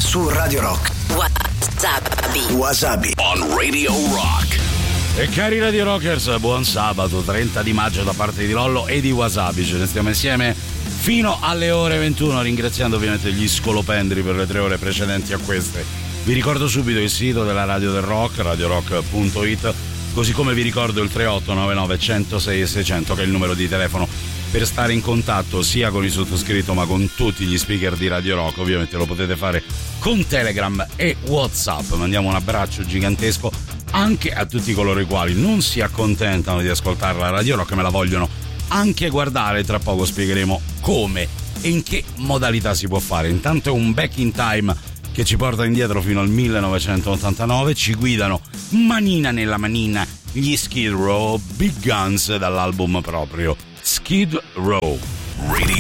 su Radio Rock. Wasabi on Radio Rock. E cari Radio Rockers, buon sabato 30 di maggio da parte di Lollo e di Wasabi. Ce ne stiamo insieme fino alle ore 21, ringraziando ovviamente gli scolopendri per le 3 ore precedenti a queste. Vi ricordo subito il sito della Radio del Rock, radiorock.it, così come vi ricordo il 3899 106 e 600, che è il numero di telefono per stare in contatto sia con il sottoscritto ma con tutti gli speaker di Radio Rock. Ovviamente lo potete fare con Telegram e WhatsApp. Mandiamo un abbraccio gigantesco anche a tutti coloro i quali non si accontentano di ascoltare la Radio Rock, ma la vogliono anche guardare. Tra poco spiegheremo come e in che modalità si può fare. Intanto è un back in time che ci porta indietro fino al 1989. Ci guidano manina nella manina gli Skid Row, Big Guns, dall'album proprio Skid Row. Radio